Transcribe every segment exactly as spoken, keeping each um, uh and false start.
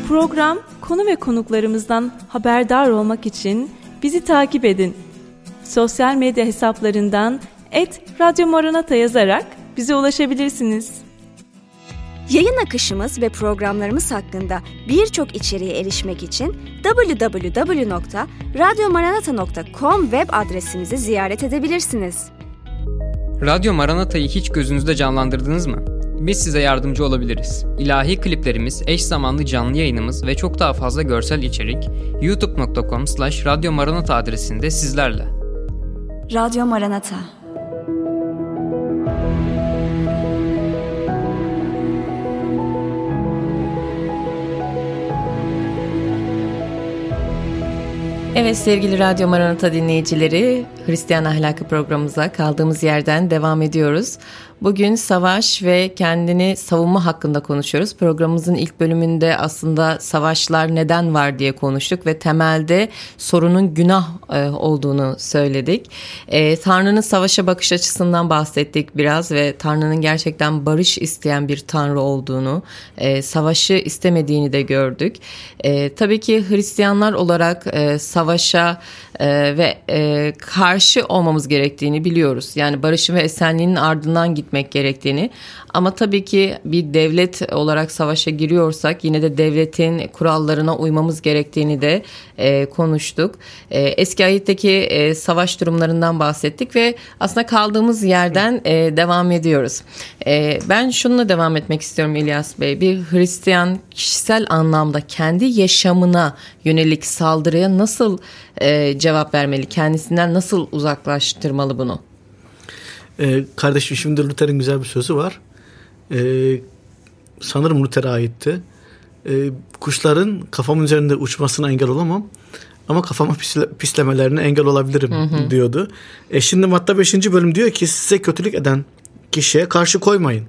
Program, konu ve konuklarımızdan haberdar olmak için bizi takip edin. Sosyal medya hesaplarından et radyo maranata yazarak bize ulaşabilirsiniz. Yayın akışımız ve programlarımız hakkında birçok içeriğe erişmek için double-u double-u double-u nokta radyo maranata nokta com web adresimizi ziyaret edebilirsiniz. Radyo Maranata'yı hiç gözünüzde canlandırdınız mı? Biz size yardımcı olabiliriz. İlahi kliplerimiz, eş zamanlı canlı yayınımız ve çok daha fazla görsel içerik youtube nokta com slash radyo maranata adresinde sizlerle. Radyo Maranata. Evet sevgili Radyo Maranata dinleyicileri, Hristiyan Ahlakı programımıza kaldığımız yerden devam ediyoruz. Bugün savaş ve kendini savunma hakkında konuşuyoruz. Programımızın ilk bölümünde aslında savaşlar neden var diye konuştuk ve temelde sorunun günah e, olduğunu söyledik. E, Tanrı'nın savaşa bakış açısından bahsettik biraz ve Tanrı'nın gerçekten barış isteyen bir Tanrı olduğunu, e, savaşı istemediğini de gördük. E, tabii ki Hristiyanlar olarak e, savaşa e, ve e, karşı olmamız gerektiğini biliyoruz. Yani barışın ve esenliğin ardından gitmek gerektiğini, ama tabii ki bir devlet olarak savaşa giriyorsak yine de devletin kurallarına uymamız gerektiğini de e, konuştuk. E, eski ahitteki e, savaş durumlarından bahsettik ve aslında kaldığımız yerden e, devam ediyoruz. E, ben şununla devam etmek istiyorum İlyas Bey. Bir Hristiyan kişisel anlamda kendi yaşamına yönelik saldırıya nasıl e, cevap vermeli? Kendisinden nasıl uzaklaştırmalı bunu? Ee, kardeşim şimdi Luther'in güzel bir sözü var. Ee, sanırım Luther'e aitti. Ee, kuşların kafamın üzerinde uçmasına engel olamam ama kafama pisle, pislemelerine engel olabilirim hı hı. diyordu. E şimdi Matta beşinci bölüm diyor ki size kötülük eden kişiye karşı koymayın.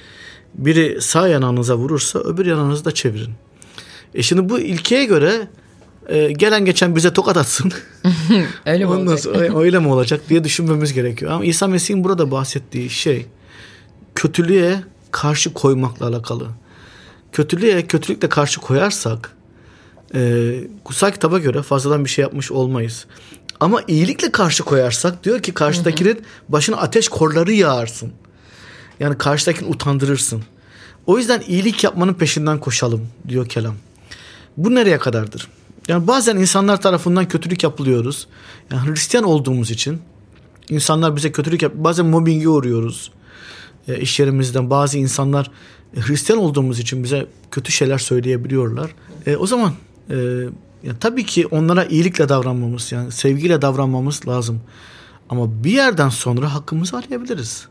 Biri sağ yanağınıza vurursa öbür yanağınızı da çevirin. E şimdi bu ilkeye göre e, gelen geçen bize tokat atsın. Öyle mi olacak? Sonra, öyle mi olacak diye düşünmemiz gerekiyor. Ama İsa Mesih'in burada bahsettiği şey kötülüğe karşı koymakla alakalı. Kötülüğe kötülükle karşı koyarsak e, kutsal kitaba göre fazladan bir şey yapmış olmayız. Ama iyilikle karşı koyarsak diyor ki karşıdakinin başına ateş korları yağarsın. Yani karşıdakini utandırırsın. O yüzden iyilik yapmanın peşinden koşalım diyor kelam. Bu nereye kadardır? Yani bazen insanlar tarafından kötülük yapılıyoruz. Yani Hristiyan olduğumuz için insanlar bize kötülük yapıyor. Bazen mobbinge uğruyoruz. E, iş yerimizden bazı insanlar e, Hristiyan olduğumuz için bize kötü şeyler söyleyebiliyorlar. E, o zaman e, yani tabii ki onlara iyilikle davranmamız, yani sevgiyle davranmamız lazım. Ama bir yerden sonra hakkımızı arayabiliriz.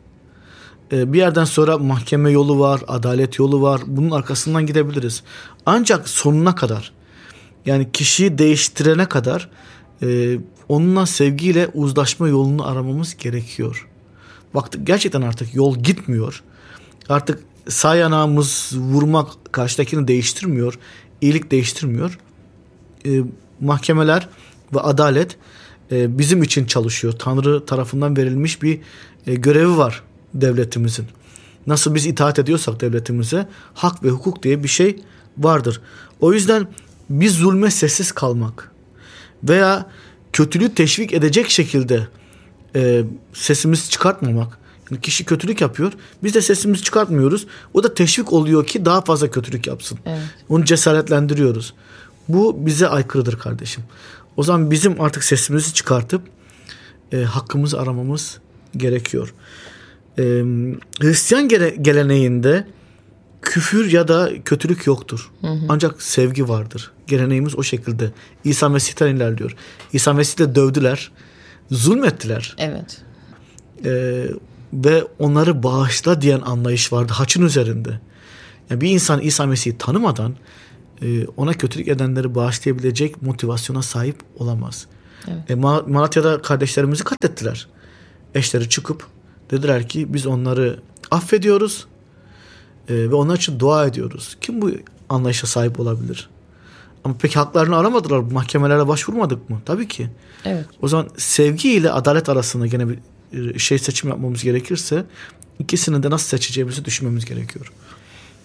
E, bir yerden sonra mahkeme yolu var, adalet yolu var. Bunun arkasından gidebiliriz. Ancak sonuna kadar, yani kişiyi değiştirene kadar e, onunla sevgiyle uzlaşma yolunu aramamız gerekiyor. Baktık gerçekten artık yol gitmiyor. Artık sağ yanağımız vurmak karşıdakini değiştirmiyor. İyilik değiştirmiyor. E, mahkemeler ve adalet e, bizim için çalışıyor. Tanrı tarafından verilmiş bir e, görevi var devletimizin. Nasıl biz itaat ediyorsak devletimize, hak ve hukuk diye bir şey vardır. O yüzden biz zulme sessiz kalmak veya kötülüğü teşvik edecek şekilde e, sesimizi çıkartmamak. Yani kişi kötülük yapıyor, biz de sesimizi çıkartmıyoruz. O da teşvik oluyor ki daha fazla kötülük yapsın. Evet. Onu cesaretlendiriyoruz. Bu bize aykırıdır kardeşim. O zaman bizim artık sesimizi çıkartıp e, hakkımızı aramamız gerekiyor. E, Hristiyan gele, geleneğinde küfür ya da kötülük yoktur. Hı hı. Ancak sevgi vardır. Geleneğimiz o şekilde. İsa Mesih'ten ilerliyor. İsa Mesih'i de dövdüler. Zulmettiler. Evet. Ee, ve onları bağışla diyen anlayış vardı haçın üzerinde. Yani bir insan İsa Mesih'i tanımadan e, ona kötülük edenleri bağışlayabilecek motivasyona sahip olamaz. Evet. E, Malatya'da kardeşlerimizi katlettiler. Eşleri çıkıp dediler ki biz onları affediyoruz. Ee, ve onlar için dua ediyoruz. Kim bu anlayışa sahip olabilir? Ama peki haklarını aramadılar. Mahkemelere başvurmadık mı? Tabii ki. Evet. O zaman sevgi ile adalet arasında gene bir şey seçim yapmamız gerekirse ikisini de nasıl seçeceğimizi düşünmemiz gerekiyor.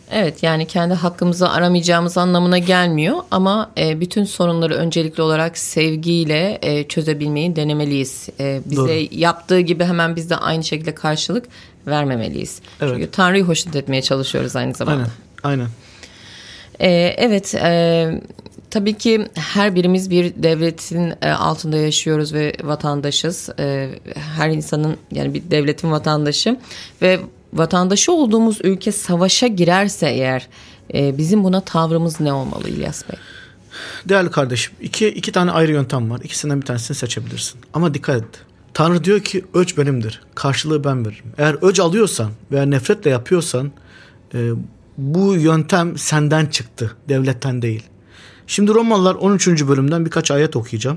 Evet, yani kendi hakkımızı aramayacağımız anlamına gelmiyor ama e, bütün sorunları öncelikli olarak sevgiyle e, çözebilmeyi denemeliyiz. E, bize Doğru. yaptığı gibi hemen biz de aynı şekilde karşılık vermemeliyiz. Evet. Çünkü Tanrı'yı hoşnut etmeye çalışıyoruz aynı zamanda. Aynen, aynen. E, evet, e, tabii ki her birimiz bir devletin e, altında yaşıyoruz ve vatandaşız. E, her insanın, yani bir devletin vatandaşı ve vatandaşı olduğumuz ülke savaşa girerse eğer e, bizim buna tavrımız ne olmalı İlyas Bey? Değerli kardeşim, iki, iki tane ayrı yöntem var. İkisinden bir tanesini seçebilirsin. Ama dikkat et. Tanrı diyor ki öc benimdir. Karşılığı ben veririm. Eğer öc alıyorsan veya nefretle yapıyorsan e, bu yöntem senden çıktı. Devletten değil. Şimdi Romalılar on üçüncü bölümden birkaç ayet okuyacağım.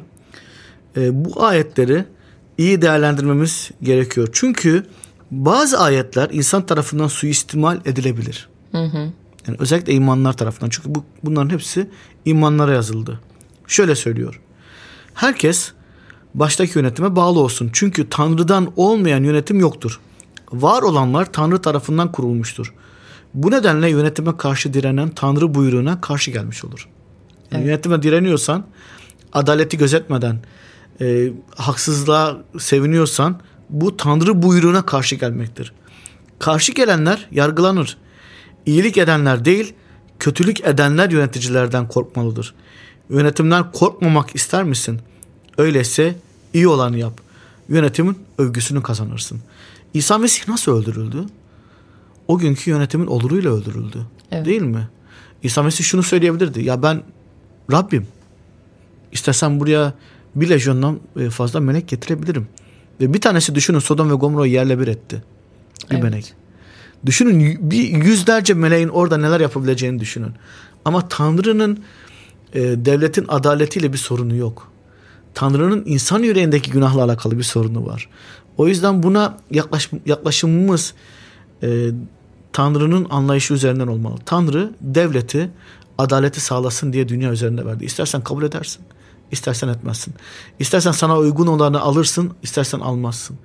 E, bu ayetleri iyi değerlendirmemiz gerekiyor. Çünkü bazı ayetler insan tarafından suistimal edilebilir. Hı hı. Yani özellikle imanlar tarafından. Çünkü bu, bunların hepsi imanlara yazıldı. Şöyle söylüyor. Herkes baştaki yönetime bağlı olsun. Çünkü Tanrı'dan olmayan yönetim yoktur. Var olanlar Tanrı tarafından kurulmuştur. Bu nedenle yönetime karşı direnen Tanrı buyruğuna karşı gelmiş olur. Yani evet. Yönetime direniyorsan, adaleti gözetmeden, e, haksızlığa seviniyorsan, bu Tanrı buyruğuna karşı gelmektir. Karşı gelenler yargılanır. İyilik edenler değil, kötülük edenler yöneticilerden korkmalıdır. Yönetimden korkmamak ister misin? Öyleyse iyi olanı yap. Yönetimin övgüsünü kazanırsın. İsa Mesih nasıl öldürüldü? O günkü yönetimin oluruyla öldürüldü. Evet. Değil mi? İsa Mesih şunu söyleyebilirdi. Ya ben Rabbim. İstersen buraya bir lejyondan fazla melek getirebilirim. Ve bir tanesi düşünün Sodom ve Gomorra'yı yerle bir etti. Bir evet. melek. Düşünün bir yüzlerce meleğin orada neler yapabileceğini düşünün. Ama Tanrı'nın e, devletin adaletiyle bir sorunu yok. Tanrı'nın insan yüreğindeki günahla alakalı bir sorunu var. O yüzden buna yaklaş, yaklaşımımız e, Tanrı'nın anlayışı üzerinden olmalı. Tanrı devleti, adaleti sağlasın diye dünya üzerinde verdi. İstersen kabul edersin, istersen etmezsin. İstersen sana uygun olanı alırsın, istersen almazsın.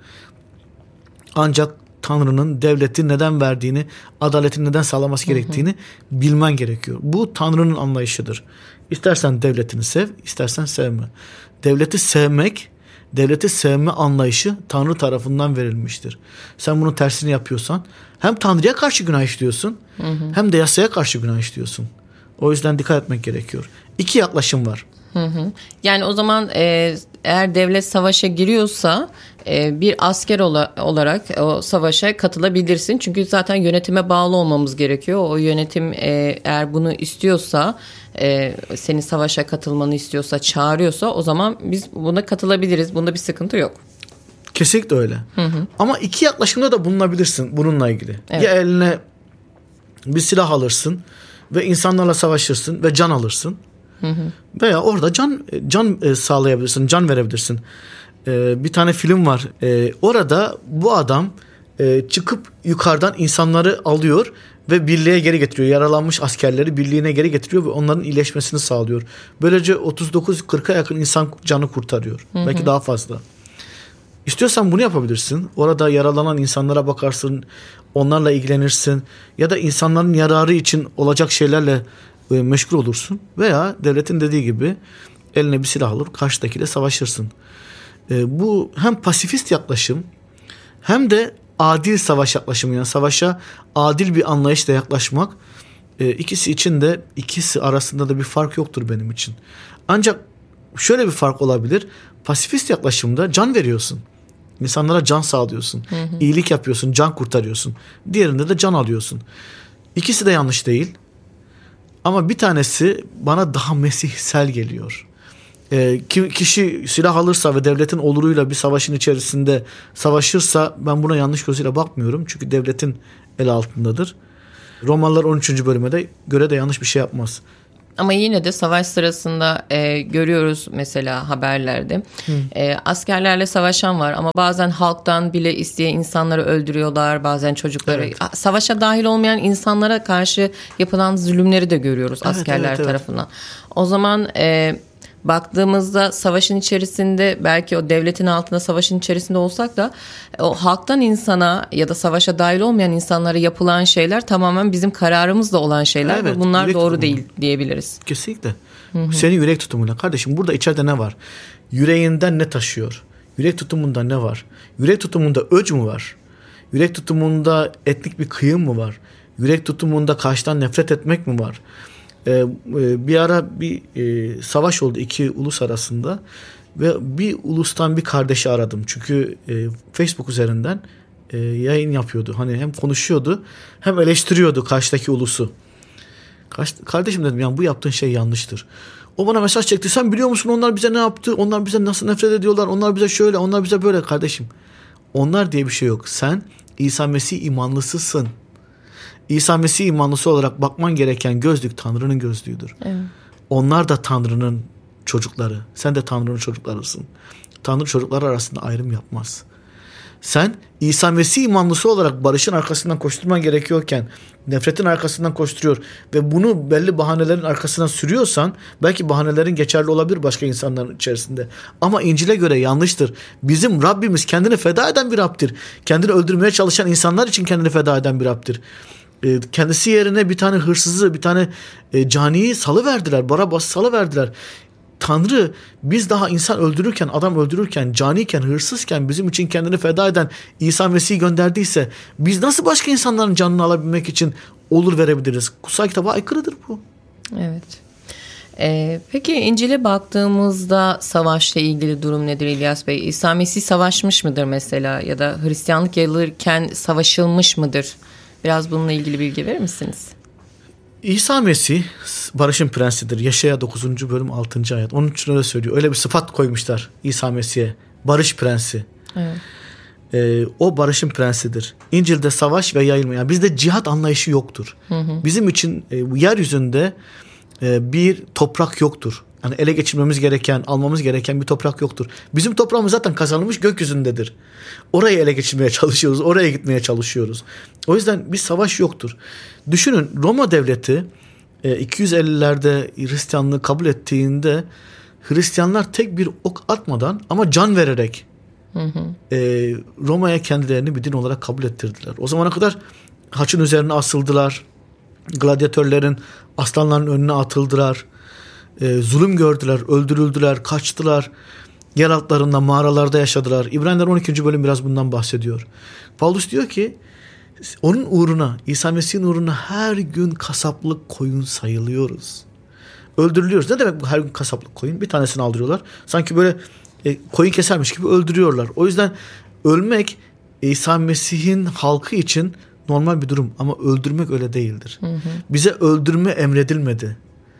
Ancak Tanrı'nın devleti neden verdiğini, adaleti neden sağlaması gerektiğini hı hı. bilmen gerekiyor. Bu Tanrı'nın anlayışıdır. İstersen devletini sev, istersen sevme. Devleti sevmek, devleti sevme anlayışı Tanrı tarafından verilmiştir. Sen bunun tersini yapıyorsan hem Tanrı'ya karşı günah işliyorsun hı hı. hem de yasaya karşı günah işliyorsun. O yüzden dikkat etmek gerekiyor. İki yaklaşım var. Hı hı. Yani o zaman e, eğer devlet savaşa giriyorsa e, bir asker ola, olarak o savaşa katılabilirsin. Çünkü zaten yönetime bağlı olmamız gerekiyor. O yönetim e, eğer bunu istiyorsa, e, senin savaşa katılmanı istiyorsa, çağırıyorsa o zaman biz buna katılabiliriz. Bunda bir sıkıntı yok. Kesinlikle öyle. Hı hı. Ama iki yaklaşımda da bulunabilirsin bununla ilgili. Evet. Ya eline bir silah alırsın ve insanlarla savaşırsın ve can alırsın. Hı hı. Veya orada can can sağlayabilirsin, can verebilirsin. Ee, bir tane film var. Ee, orada bu adam e, çıkıp yukarıdan insanları alıyor ve birliğe geri getiriyor. Yaralanmış askerleri birliğine geri getiriyor ve onların iyileşmesini sağlıyor. Böylece otuz dokuz kırka yakın insan canı kurtarıyor. Hı hı. Belki daha fazla. İstiyorsan bunu yapabilirsin. Orada yaralanan insanlara bakarsın, onlarla ilgilenirsin ya da insanların yararı için olacak şeylerle meşgul olursun veya devletin dediği gibi eline bir silah alır karşıdakiyle savaşırsın. E, bu hem pasifist yaklaşım hem de adil savaş yaklaşımı, yani savaşa adil bir anlayışla yaklaşmak, e, ikisi için de ikisi arasında da bir fark yoktur benim için. Ancak şöyle bir fark olabilir. Pasifist yaklaşımda can veriyorsun. İnsanlara can sağlıyorsun. Hı hı. İyilik yapıyorsun, can kurtarıyorsun. Diğerinde de can alıyorsun. İkisi de yanlış değil. Ama bir tanesi bana daha mesihsel geliyor. E, kişi silah alırsa ve devletin oluruyla bir savaşın içerisinde savaşırsa ben buna yanlış gözüyle bakmıyorum. Çünkü devletin el altındadır. Romalılar on üçüncü bölüme de göre de yanlış bir şey yapmaz. Ama yine de savaş sırasında e, görüyoruz mesela haberlerde e, askerlerle savaşan var ama bazen halktan bile isteye insanları öldürüyorlar, bazen çocukları. Evet. Savaşa dahil olmayan insanlara karşı yapılan zulümleri de görüyoruz evet, askerler evet, evet. tarafından. O zaman e, baktığımızda savaşın içerisinde, belki o devletin altında savaşın içerisinde olsak da o halktan insana ya da savaşa dahil olmayan insanlara yapılan şeyler tamamen bizim kararımızla olan şeyler evet, ve bunlar doğru tutumu. Değil diyebiliriz. Kesinlikle. Hı hı. Senin yürek tutumuyla. Kardeşim burada içeride ne var? Yüreğinden ne taşıyor? Yürek tutumunda ne var? Yürek tutumunda öc mü var? Yürek tutumunda etnik bir kıyım mı var? Yürek tutumunda karşıdan nefret etmek mi var? Ee, bir ara bir e, savaş oldu iki ulus arasında ve bir ulustan bir kardeşi aradım. Çünkü e, Facebook üzerinden e, yayın yapıyordu. Hani hem konuşuyordu hem eleştiriyordu karşıdaki ulusu. Kardeşim dedim, yani bu yaptığın şey yanlıştır. O bana mesaj çekti. Sen biliyor musun onlar bize ne yaptı? Onlar bize nasıl nefret ediyorlar? Onlar bize şöyle, onlar bize böyle. Kardeşim, onlar diye bir şey yok. Sen İsa Mesih imanlısısın. İsa Mesih imanlısı olarak bakman gereken gözlük Tanrı'nın gözlüğüdür. Evet. Onlar da Tanrı'nın çocukları. Sen de Tanrı'nın çocuklarısın. Tanrı çocuklar arasında ayrım yapmaz. Sen İsa Mesih imanlısı olarak barışın arkasından koşturman gerekiyorken nefretin arkasından koşturuyor ve bunu belli bahanelerin arkasından sürüyorsan, belki bahanelerin geçerli olabilir başka insanların içerisinde. Ama İncil'e göre yanlıştır. Bizim Rabbimiz kendini feda eden bir Rab'dir. Kendini öldürmeye çalışan insanlar için kendini feda eden bir Rab'dir. Kendisi yerine bir tane hırsızı, bir tane caniyi salıverdiler. Barabbas'ı salıverdiler. Tanrı biz daha insan öldürürken, adam öldürürken, caniyken, hırsızken bizim için kendini feda eden İsa Mesih'i gönderdiyse biz nasıl başka insanların canını alabilmek için olur verebiliriz? Kutsal kitaba aykırıdır bu. Evet. Ee, peki İncil'e baktığımızda savaşla ilgili durum nedir İlyas Bey? İsa Mesih savaşmış mıdır mesela, ya da Hristiyanlık yayılırken savaşılmış mıdır? Biraz bununla ilgili bilgi verir misiniz? İsa Mesih barışın prensidir. Yeşaya dokuzuncu bölüm altıncı ayet. Onun için öyle söylüyor. Öyle bir sıfat koymuşlar İsa Mesih'e. Barış prensi. Evet. Ee, o barışın prensidir. İncil'de savaş ve yayılma. Yani bizde cihat anlayışı yoktur. Hı hı. Bizim için e, yeryüzünde e, bir toprak yoktur. Yani ele geçirmemiz gereken, almamız gereken bir toprak yoktur. Bizim toprağımız zaten kazanılmış gökyüzündedir. Orayı ele geçirmeye çalışıyoruz. Oraya gitmeye çalışıyoruz. O yüzden bir savaş yoktur. Düşünün, Roma devleti iki yüz ellilerde Hristiyanlığı kabul ettiğinde Hristiyanlar tek bir ok atmadan ama can vererek hı hı. Roma'ya kendilerini bir din olarak kabul ettirdiler. O zamana kadar haçın üzerine asıldılar. Gladyatörlerin, aslanların önüne atıldılar. Zulüm gördüler, öldürüldüler, kaçtılar. Yer altlarında, mağaralarda yaşadılar. İbraniler on ikinci bölüm biraz bundan bahsediyor. Paulus diyor ki onun uğruna, İsa Mesih'in uğruna her gün kasaplık koyun sayılıyoruz. Öldürülüyoruz. Ne demek bu her gün kasaplık koyun? Bir tanesini aldırıyorlar. Sanki böyle e, koyun kesermiş gibi öldürüyorlar. O yüzden ölmek İsa Mesih'in halkı için normal bir durum. Ama öldürmek öyle değildir. Hı hı. Bize öldürme emredilmedi.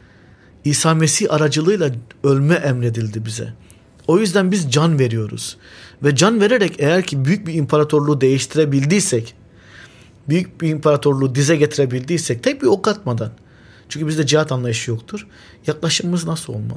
İsa Mesih aracılığıyla ölme emredildi bize. O yüzden biz can veriyoruz. Ve can vererek eğer ki büyük bir imparatorluğu değiştirebildiysek, büyük bir imparatorluğu dize getirebildiysek, tek bir ok atmadan, çünkü bizde cihat anlayışı yoktur, yaklaşımımız nasıl olmalı?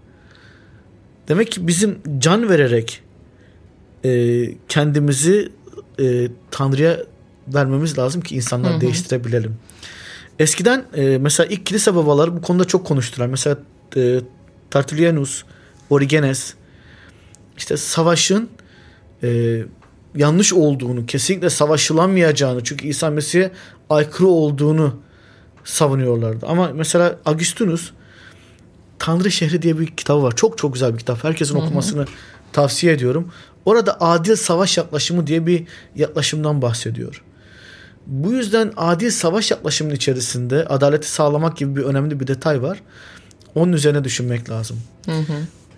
Demek ki bizim can vererek e, kendimizi e, Tanrı'ya vermemiz lazım ki insanları hı hı. değiştirebilelim. Eskiden e, mesela ilk kilise babaları bu konuda çok konuştular. Mesela e, Tertullianus, Origenes işte savaşın e, yanlış olduğunu, kesinlikle savaşılamayacağını, çünkü İsa Mesih'e aykırı olduğunu savunuyorlardı. Ama mesela Augustinus Tanrı Şehri diye bir kitabı var. Çok çok güzel bir kitap. Herkesin hı hı. okumasını tavsiye ediyorum. Orada adil savaş yaklaşımı diye bir yaklaşımdan bahsediyor. Bu yüzden adil savaş yaklaşımının içerisinde adaleti sağlamak gibi bir önemli bir detay var. Onun üzerine düşünmek lazım. Hı hı.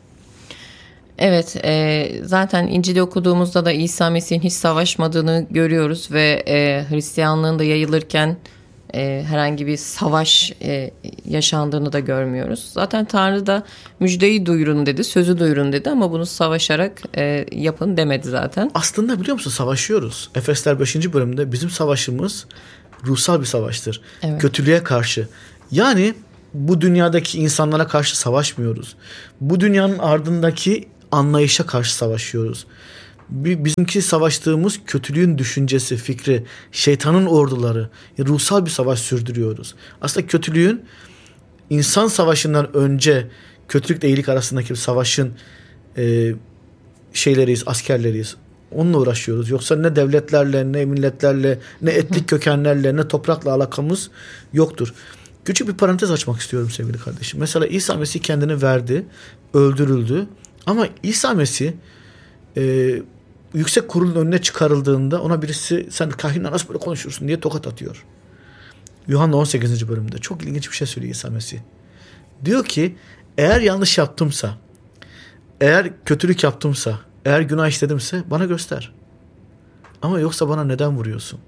Evet, e, zaten İncil'i okuduğumuzda da İsa Mesih'in hiç savaşmadığını görüyoruz ve e, Hristiyanlığın da yayılırken e, herhangi bir savaş e, yaşandığını da görmüyoruz. Zaten Tanrı da müjdeyi duyurun dedi, sözü duyurun dedi ama bunu savaşarak e, yapın demedi zaten. Aslında biliyor musun, savaşıyoruz. Efesler beşinci bölümde bizim savaşımız ruhsal bir savaştır. Evet. Kötülüğe karşı. Yani bu dünyadaki insanlara karşı savaşmıyoruz. Bu dünyanın ardındaki anlayışa karşı savaşıyoruz. Bizimki savaştığımız kötülüğün düşüncesi, fikri, şeytanın orduları, ruhsal bir savaş sürdürüyoruz. Aslında kötülüğün insan savaşından önce kötülükle iyilik arasındaki savaşın e, şeyleriyiz, askerleriyiz. Onunla uğraşıyoruz. Yoksa ne devletlerle, ne milletlerle, ne etnik kökenlerle, ne toprakla alakamız yoktur. Küçük bir parantez açmak istiyorum sevgili kardeşim. Mesela İsa Mesih kendini verdi, öldürüldü. Ama İsa Mesih e, yüksek kurulun önüne çıkarıldığında ona birisi sen kahinle nasıl böyle konuşursun diye tokat atıyor. Yuhanna on sekizinci bölümde çok ilginç bir şey söylüyor İsa Mesih. Diyor ki eğer yanlış yaptımsa, eğer kötülük yaptımsa, eğer günah işledimse bana göster. Ama yoksa bana neden vuruyorsun?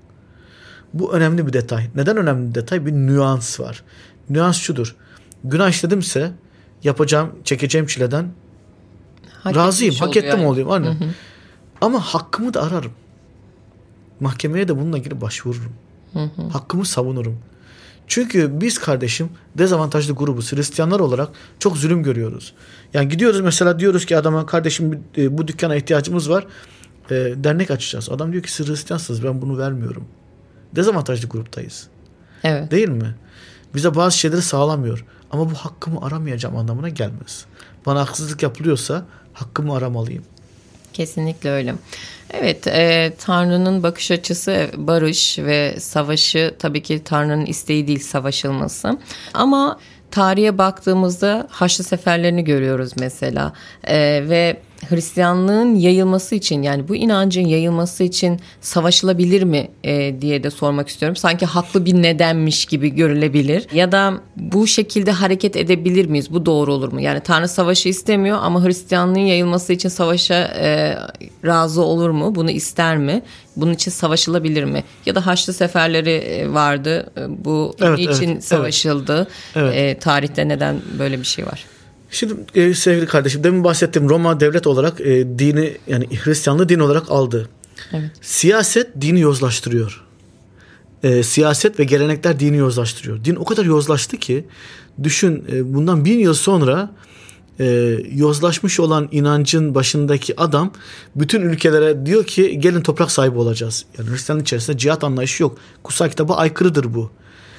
Bu önemli bir detay. Neden önemli bir detay? Bir nüans var. Nüans şudur. Günah işledimse yapacağım, çekeceğim çileden hak razıyım. Hak ettim yani. Olayım. Aynen. Hı hı. Ama hakkımı da ararım. Mahkemeye de bununla ilgili başvururum. Hı hı. Hakkımı savunurum. Çünkü biz kardeşim dezavantajlı grubuz. Hristiyanlar olarak çok zulüm görüyoruz. Yani gidiyoruz mesela diyoruz ki adama kardeşim bu dükkana ihtiyacımız var. E, dernek açacağız. Adam diyor ki siz Hristiyansınız ben bunu vermiyorum. Dezavantajlı gruptayız. Evet. Değil mi? Bize bazı şeyleri sağlamıyor. Ama bu hakkımı aramayacağım anlamına gelmez. Bana haksızlık yapılıyorsa hakkımı aramalıyım. Kesinlikle öyle. Evet, e, Tanrı'nın bakış açısı barış ve savaşı tabii ki Tanrı'nın isteği değil savaşılması. Ama tarihe baktığımızda Haçlı seferlerini görüyoruz mesela e, ve Hristiyanlığın yayılması için yani bu inancın yayılması için savaşılabilir mi e, diye de sormak istiyorum. Sanki haklı bir nedenmiş gibi görülebilir. Ya da bu şekilde hareket edebilir miyiz? Bu doğru olur mu? Yani Tanrı savaşı istemiyor ama Hristiyanlığın yayılması için savaşa e, razı olur mu? Bunu ister mi? Bunun için savaşılabilir mi? Ya da Haçlı seferleri vardı. Bu evet, için evet, savaşıldı. Evet. E, tarihte neden böyle bir şey var? Şimdi e, sevgili kardeşim demin bahsettiğim Roma devlet olarak e, dini yani Hristiyanlığı din olarak aldı. Evet. Siyaset dini yozlaştırıyor. E, siyaset ve gelenekler dini yozlaştırıyor. Din o kadar yozlaştı ki düşün e, bundan bin yıl sonra e, yozlaşmış olan inancın başındaki adam bütün ülkelere diyor ki gelin toprak sahibi olacağız. Yani Hristiyanlık içerisinde cihat anlayışı yok. Kutsal kitaba aykırıdır bu.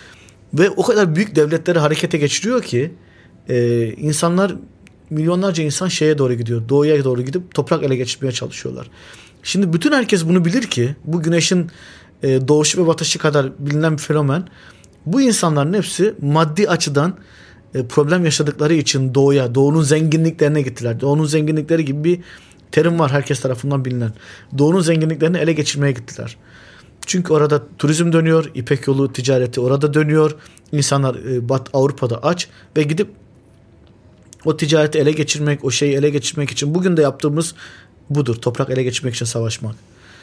Ve o kadar büyük devletleri harekete geçiriyor ki Ee, insanlar milyonlarca insan şeye doğru gidiyor. Doğuya doğru gidip toprak ele geçirmeye çalışıyorlar. Şimdi bütün herkes bunu bilir ki bu güneşin e, doğuşu ve batışı kadar bilinen bir fenomen. Bu insanların hepsi maddi açıdan e, problem yaşadıkları için doğuya, doğunun zenginliklerine gittiler. Doğunun zenginlikleri gibi bir terim var herkes tarafından bilinen. Doğunun zenginliklerini ele geçirmeye gittiler. Çünkü orada turizm dönüyor, İpek yolu ticareti orada dönüyor. İnsanlar e, Bat Avrupa'da aç ve gidip o ticareti ele geçirmek, o şeyi ele geçirmek için bugün de yaptığımız budur. Toprak ele geçirmek için savaşmak.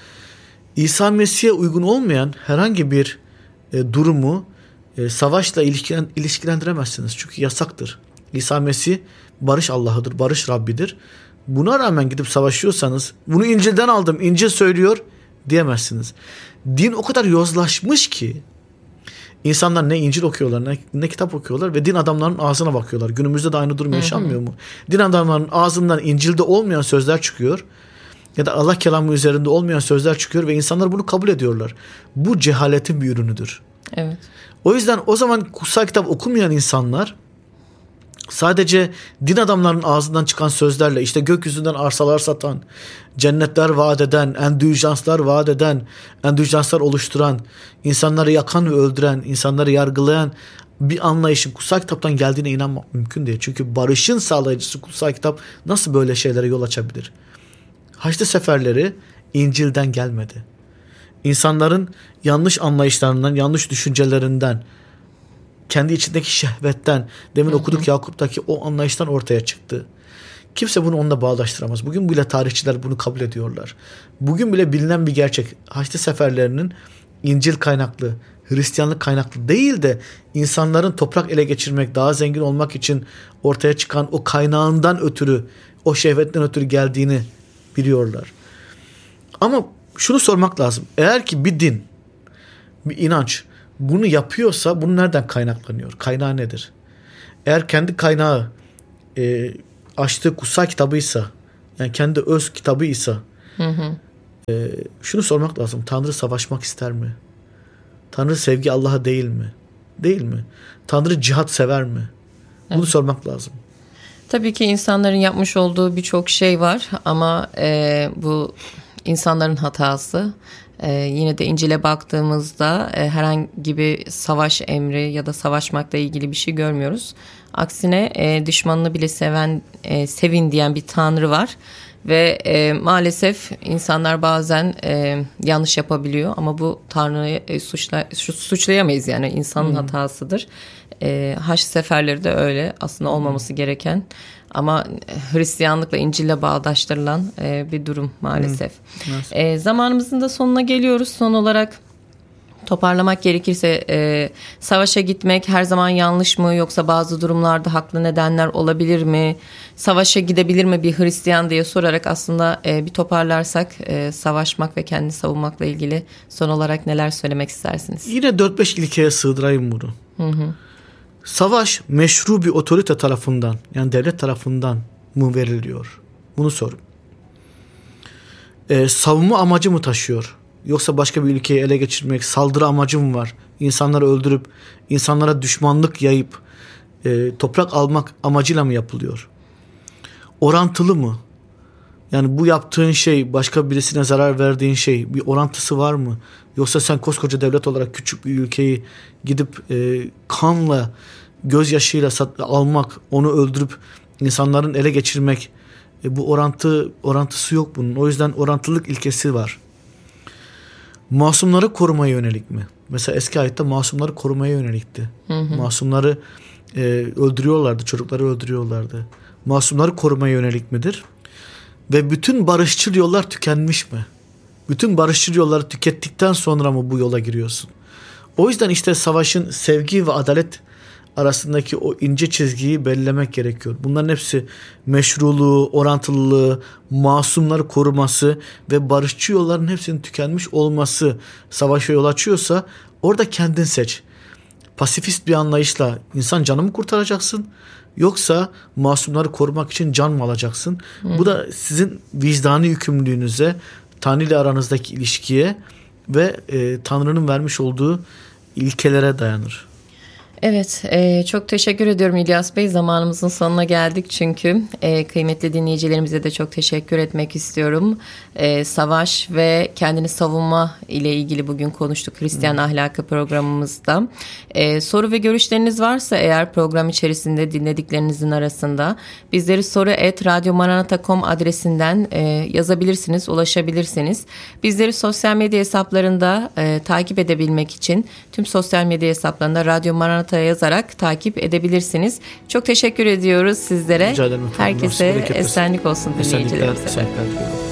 İsa Mesih'e uygun olmayan herhangi bir e, durumu e, savaşla ilişkilen, ilişkilendiremezsiniz. Çünkü yasaktır. İsa Mesih barış Allah'ıdır, barış Rabbidir. Buna rağmen gidip savaşıyorsanız bunu İncil'den aldım, İncil söylüyor diyemezsiniz. Din o kadar yozlaşmış ki İnsanlar ne İncil okuyorlar ne, ne kitap okuyorlar ve din adamlarının ağzına bakıyorlar. Günümüzde de aynı durum yaşanmıyor mu? Din adamlarının ağzından İncil'de olmayan sözler çıkıyor ya da Allah kelamı üzerinde olmayan sözler çıkıyor ve insanlar bunu kabul ediyorlar. Bu cehaletin bir ürünüdür. Evet. O yüzden o zaman kutsal kitap okumayan insanlar sadece din adamlarının ağzından çıkan sözlerle işte gökyüzünden arsalar satan, cennetler vaat eden, endüjanslar vaat eden, endüjanslar oluşturan, insanları yakan ve öldüren, insanları yargılayan bir anlayışın kutsal kitaptan geldiğine inanmak mümkün değil. Çünkü barışın sağlayıcısı kutsal kitap nasıl böyle şeylere yol açabilir? Haçlı seferleri İncil'den gelmedi. İnsanların yanlış anlayışlarından, yanlış düşüncelerinden, kendi içindeki şehvetten, demin hı hı. okuduk Yakup'taki o anlayıştan ortaya çıktı. Kimse bunu onunla bağdaştıramaz. Bugün bile tarihçiler bunu kabul ediyorlar. Bugün bile bilinen bir gerçek. Haçlı seferlerinin İncil kaynaklı, Hristiyanlık kaynaklı değil de insanların toprak ele geçirmek, daha zengin olmak için ortaya çıkan o kaynağından ötürü, o şehvetten ötürü geldiğini biliyorlar. Ama şunu sormak lazım. Eğer ki bir din, bir inanç bunu yapıyorsa bunu nereden kaynaklanıyor? Kaynağı nedir? Eğer kendi kaynağı e, açtığı kutsal kitabıysa, yani kendi öz kitabıysa hı hı. E, şunu sormak lazım. Tanrı savaşmak ister mi? Tanrı sevgi Allah'a değil mi? Değil mi? Tanrı cihat sever mi? Bunu evet. sormak lazım. Tabii ki insanların yapmış olduğu birçok şey var ama e, bu insanların hatası. Ee, yine de İncil'e baktığımızda e, herhangi bir savaş emri ya da savaşmakla ilgili bir şey görmüyoruz. Aksine e, düşmanını bile seven, e, sevin diyen bir Tanrı var. Ve e, maalesef insanlar bazen e, yanlış yapabiliyor ama bu Tanrı'yı e, suçla, suçlayamayız, yani insanın hmm. hatasıdır. E, haç seferleri de öyle aslında olmaması gereken ama Hristiyanlıkla İncil'le bağdaştırılan e, bir durum maalesef. Hmm. E, zamanımızın da sonuna geliyoruz. Son olarak toparlamak gerekirse e, savaşa gitmek her zaman yanlış mı, yoksa bazı durumlarda haklı nedenler olabilir mi? Savaşa gidebilir mi bir Hristiyan diye sorarak aslında e, bir toparlarsak e, savaşmak ve kendini savunmakla ilgili son olarak neler söylemek istersiniz? Yine dört beş ilkeye sığdırayım bunu. Hı hı. Savaş meşru bir otorite tarafından, yani devlet tarafından mı veriliyor? Bunu sorun. Ee, savunma amacı mı taşıyor? Yoksa başka bir ülkeyi ele geçirmek, saldırı amacı mı var? İnsanları öldürüp, insanlara düşmanlık yayıp, e, toprak almak amacıyla mı yapılıyor? Orantılı mı? Yani bu yaptığın şey, başka birisine zarar verdiğin şey, bir orantısı var mı? Yoksa sen koskoca devlet olarak küçük bir ülkeyi gidip e, kanla, gözyaşıyla sat, almak, onu öldürüp insanların ele geçirmek, e, bu orantı orantısı yok bunun. O yüzden orantılılık ilkesi var. Masumları korumaya yönelik mi? Mesela eski ayette masumları korumaya yönelikti. Hı hı. Masumları e, öldürüyorlardı, çocukları öldürüyorlardı. Masumları korumaya yönelik midir? Ve bütün barışçıl yollar tükenmiş mi? Bütün barışçıl yolları tükettikten sonra mı bu yola giriyorsun? O yüzden işte savaşın sevgi ve adalet arasındaki o ince çizgiyi belirlemek gerekiyor. Bunların hepsi meşruluğu, orantılılığı, masumları koruması ve barışçı yolların hepsinin tükenmiş olması savaşa yol açıyorsa orada kendin seç. Pasifist bir anlayışla insan canı mı kurtaracaksın? Yoksa masumları korumak için can mı alacaksın? Hmm. Bu da sizin vicdani yükümlülüğünüze, Tanrı ile aranızdaki ilişkiye ve e, Tanrı'nın vermiş olduğu ilkelere dayanır. Evet, e, çok teşekkür ediyorum İlyas Bey. Zamanımızın sonuna geldik çünkü e, kıymetli dinleyicilerimize de çok teşekkür etmek istiyorum. E, savaş ve kendini savunma ile ilgili bugün konuştuk Hristiyan hmm. Ahlakı programımızda. E, soru ve görüşleriniz varsa eğer program içerisinde dinlediklerinizin arasında bizleri soru et radyomaranata nokta com adresinden e, yazabilirsiniz, ulaşabilirsiniz. Bizleri sosyal medya hesaplarında e, takip edebilmek için tüm sosyal medya hesaplarında Radyo Maranata yazarak takip edebilirsiniz. Çok teşekkür ediyoruz sizlere. Rica ederim. Herkese esenlik olsun dinleyicilerimize. Esenlikler, esenlikler.